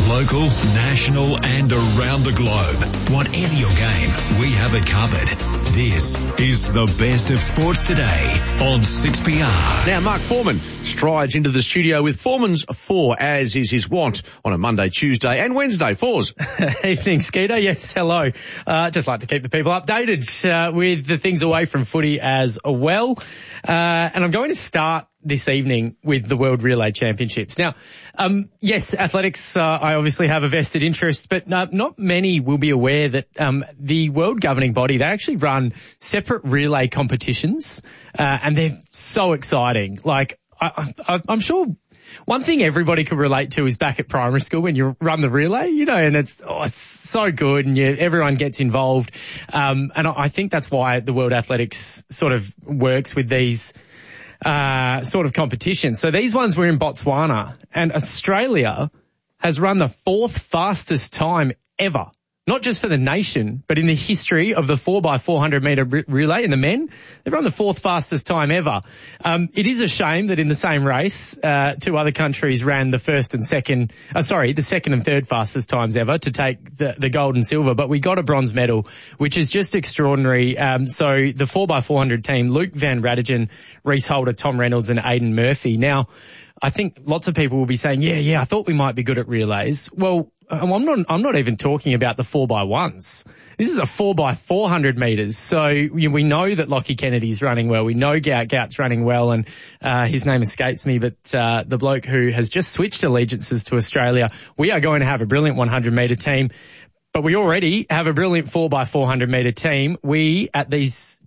Local, national and around the globe. Whatever your game, we have it covered. This is the best of sports today on 6PR. Now, Mark Foreman strides into the studio with Foreman's 4, as is his wont, on a Monday, Tuesday and Wednesday. Fours. Evening, Skeeter. Yes, hello. Just like to keep the people updated with the things away from footy as well. And I'm going to start this evening with the World Relay Championships. Now, yes, athletics, I obviously have a vested interest, but not many will be aware that the world governing body, they actually run separate relay competitions, and they're so exciting. Like, I'm sure one thing everybody can relate to is back at primary school when you run the relay, you know, and it's so good and everyone gets involved. And I think that's why the World Athletics sort of works with these sort of competitions. So these ones were in Botswana, and Australia has run the 4th fastest time ever. Not just for the nation, but in the history of the 4x400 metre relay in the men, they've run the 4th fastest time ever. It is a shame that in the same race, 2 other countries ran the the second and third fastest times ever to take the gold and silver, but we got a bronze medal, which is just extraordinary. So the 4x400 team, Luke Van Radegen, Reese Holder, Tom Reynolds and Aidan Murphy. Now, I think lots of people will be saying, yeah, I thought we might be good at relays. Well, I'm not even talking about the 4x1s. This is a 4x400 metres. So we know that Lockie Kennedy's running well. We know Gout's running well, and his name escapes me, but the bloke who has just switched allegiances to Australia, we are going to have a brilliant 100 metre team. But we already have a brilliant 4x400 metre team. We at this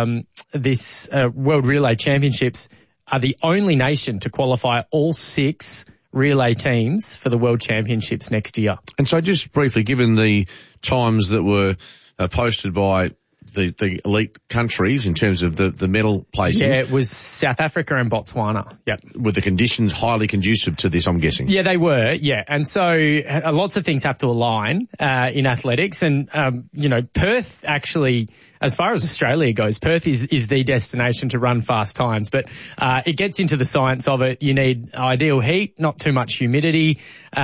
World Relay Championships are the only nation to qualify all 6 relay teams for the World Championships next year. And so just briefly, given the times that were posted by the elite countries in terms of the medal placings. Yeah, it was South Africa and Botswana. Yep. Were the conditions highly conducive to this, I'm guessing? Yeah, they were, yeah. And so lots of things have to align in athletics. And, Perth actually, as far as Australia goes, Perth is the destination to run fast times. But it gets into the science of it. You need ideal heat, not too much humidity.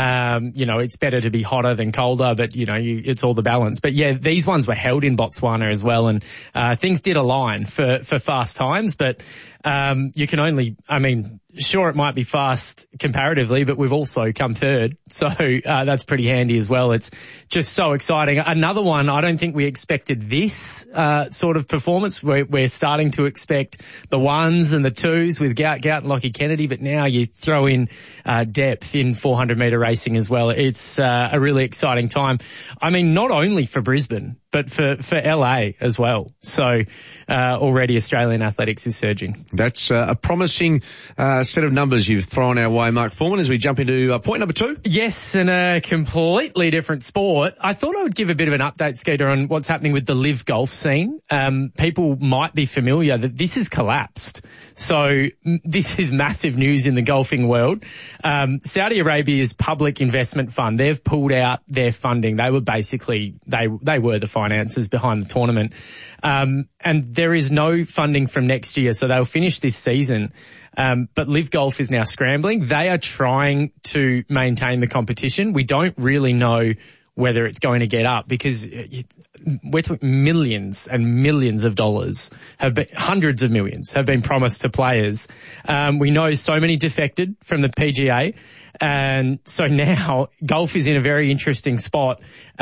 It's better to be hotter than colder, but, it's all the balance. But, yeah, these ones were held in Botswana as well, and things did align for fast times. But you can only, sure, it might be fast comparatively, but we've also come third. So that's pretty handy as well. It's just so exciting. Another one, I don't think we expected this sort of performance. We're starting to expect the 1s and the 2s with Gout and Lockie Kennedy, but now you throw in depth in 400 metre racing as well. It's a really exciting time. Not only for Brisbane, but for LA as well. So already Australian athletics is surging. That's a promising set of numbers you've thrown our way, Mark Foreman, as we jump into point number 2. Yes, and a completely different sport. I thought I would give a bit of an update, Skeeter, on what's happening with the live golf scene. People might be familiar that this has collapsed. So this is massive news in the golfing world. Saudi Arabia's public investment fund, they've pulled out their funding. They were basically, they were the finances behind the tournament. And there is no funding from next year, so they'll finish this season. But Live Golf is now scrambling. They are trying to maintain the competition. We don't really know whether it's going to get up because we're talking millions and millions of dollars hundreds of millions have been promised to players. We know so many defected from the PGA. And so now golf is in a very interesting spot,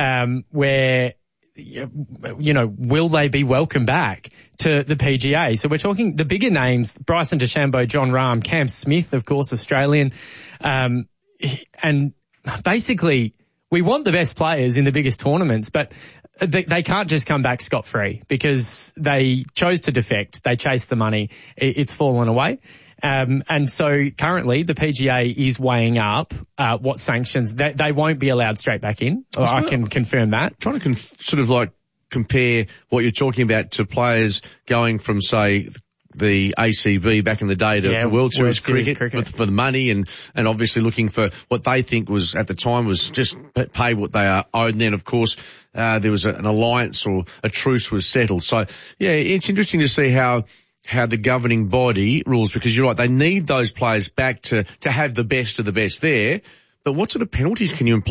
where, will they be welcomed back to the PGA? So we're talking the bigger names, Bryson DeChambeau, Jon Rahm, Cam Smith, of course, Australian. And basically we want the best players in the biggest tournaments, but they can't just come back scot-free because they chose to defect. They chased the money. It's fallen away. And so currently the PGA is weighing up what sanctions. They won't be allowed straight back in. I can confirm that. Trying to compare what you're talking about to players going from, say, the ACB back in the day to World Series cricket. For the money and obviously looking for what they think was at the time was just pay what they are owed. And then, of course, there was an alliance or a truce was settled. So, yeah, it's interesting to see how the governing body rules, because you're right, they need those players back to have the best of the best there. But what sort of penalties can you imply